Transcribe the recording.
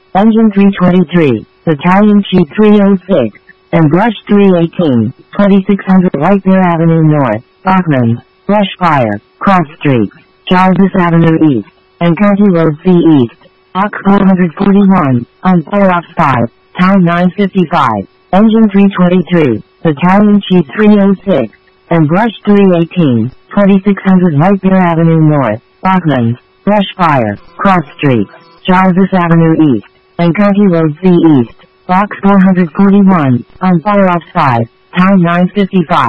Engine 323, Battalion Chief 306, and Brush 318, 2600 White Bear Avenue North, Bachman, Brush Fire, Cross Streets, Jarvis Avenue East, and County Road C East, Box 441, on Fire Ops 5, Town 955, Engine 323, Battalion Chief 306, and Brush 318, 2600 White Bear Avenue North, Bachman, Brush Fire, Cross Streets, Jarvis Avenue East, and County Road C East, Box 441, on Fire Ops 5, Town 955.